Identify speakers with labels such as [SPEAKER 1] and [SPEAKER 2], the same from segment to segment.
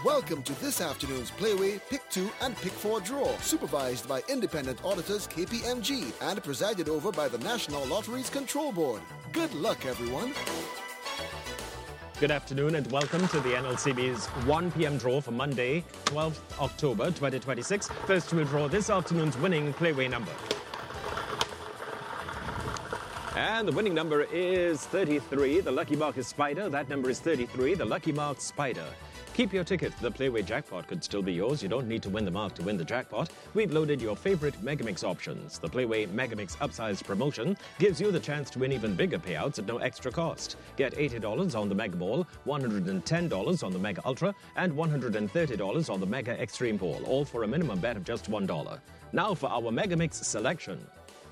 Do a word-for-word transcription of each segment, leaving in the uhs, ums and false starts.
[SPEAKER 1] Welcome to this afternoon's Playway Pick two and Pick four draw, supervised by independent auditors K P M G and presided over by the National Lotteries Control Board. Good luck, everyone.
[SPEAKER 2] Good afternoon and welcome to the N L C B's one p m draw for Monday, twelfth October twenty twenty-six. First, we'll draw this afternoon's winning Playway number. And the winning number is thirty-three. The lucky mark is Spider. That number is thirty-three. The lucky mark, Spider. Keep your ticket. The Playway jackpot could still be yours. You don't need to win the mark to win the jackpot. We've loaded your favorite Megamix options. The Playway Megamix Upsize promotion gives you the chance to win even bigger payouts at no extra cost. Get eighty dollars on the Mega Ball, one hundred ten dollars on the Mega Ultra, and one hundred thirty dollars on the Mega Extreme Ball, all for a minimum bet of just one dollar. Now for our Megamix selection.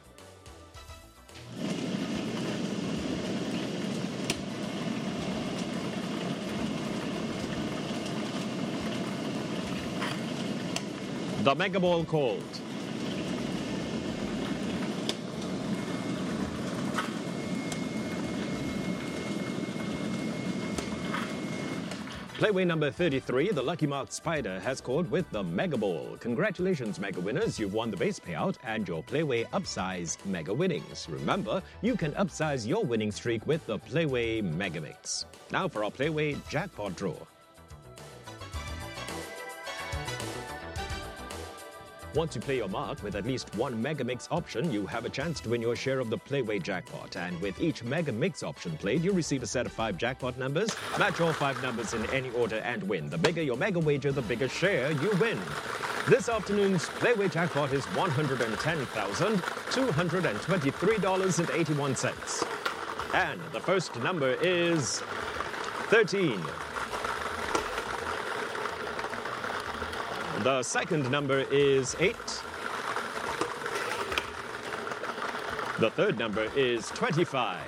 [SPEAKER 2] The Mega Ball called. Playway number thirty-three, the lucky mark Spider, has called with the Mega Ball. Congratulations, Mega winners. You've won the base payout and your Playway Upsize Mega winnings. Remember, you can upsize your winning streak with the Playway Megamix. Now for our Playway jackpot draw. Once you play your mark with at least one Mega Mix option, you have a chance to win your share of the Playway jackpot. And with each Mega Mix option played, you receive a set of five jackpot numbers. Match all five numbers in any order and win. The bigger your Mega wager, the bigger share you win. This afternoon's Playway jackpot is one hundred ten thousand two hundred twenty-three dollars and eighty-one cents. And the first number is thirteen. The second number is eight. The third number is twenty-five.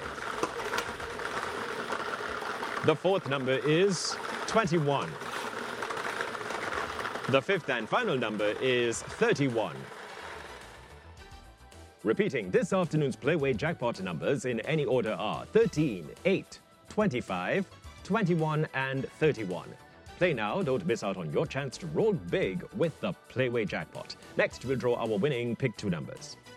[SPEAKER 2] The fourth number is twenty-one. The fifth and final number is thirty-one. Repeating, this afternoon's Playway jackpot numbers in any order are thirteen, eight, twenty-five, twenty-one, and thirty-one. Play now, don't miss out on your chance to roll big with the Playway jackpot. Next, we'll draw our winning Pick two numbers.